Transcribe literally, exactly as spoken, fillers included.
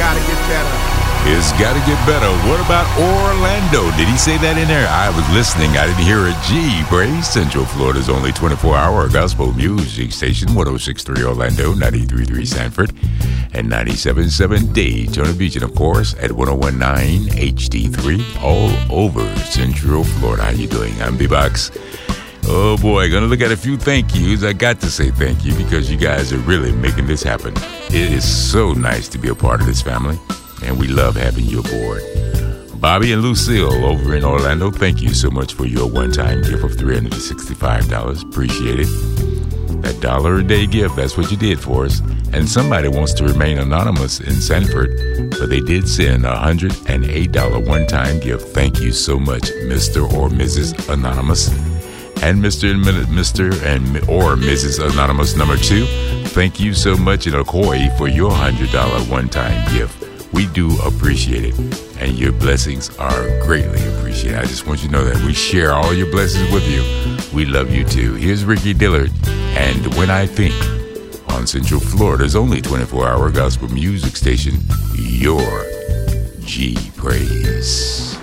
gotta get better. It's gotta get better. What about Orlando? Did he say that in there? I was listening. I didn't hear a G. Praise Central Florida's only twenty-four hour gospel music station. one oh six point three Orlando, ninety-three point three Sanford, and ninety-seven point seven Daytona Beach. And of course, at ten nineteen H D three, all over Central Florida. How you doing? I'm B-Box. Oh boy, gonna look at a few thank yous. I got to say thank you because you guys are really making this happen. It is so nice to be a part of this family, and we love having you aboard. Bobby and Lucille over in Orlando, thank you so much for your one-time gift of three hundred sixty-five dollars. Appreciate it. That dollar a day gift, that's what you did for us. And somebody wants to remain anonymous in Sanford, but they did send a one hundred eight dollars one-time gift. Thank you so much, Mister or Missus Anonymous. And Mister and Mister and or Missus Anonymous number two, thank you so much in Ocoee for your one hundred dollars one-time gift. We do appreciate it, and your blessings are greatly appreciated. I just want you to know that we share all your blessings with you. We love you too. Here's Ricky Dillard, and When I Think, on Central Florida's only twenty-four hour gospel music station, your G Praise.